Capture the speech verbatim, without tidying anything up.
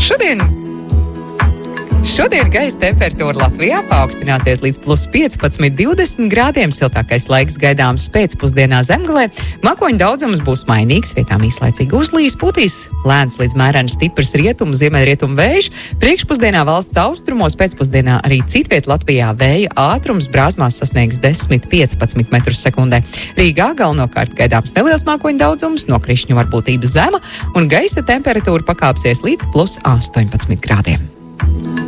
Šodien, šodien gaisa temperatūra Latvijā paaugstināsies līdz plus piecpadsmit, divdesmit grādiem. Siltākais laiks gaidāms pēcpusdienā Zemgalē. Mākoņu daudzums būs mainīgs, vietām īslaicīgi uzlīs, pūtīs lēns līdz mēreni stiprs rietumu, ziemeļrietumu vējš. Priekšpusdienā valsts austrumos, pēcpusdienā arī citviet Latvijā vēja ātrums brāzmās sasniegs desmit līdz piecpadsmit metrus sekundē. Rīgā galvenokārt gaidāms neliels mākoņu daudzums, nokrišņu varbūtība zema un gaisa temperatūra pakāpsies līdz plus astoņpadsmit grādiem.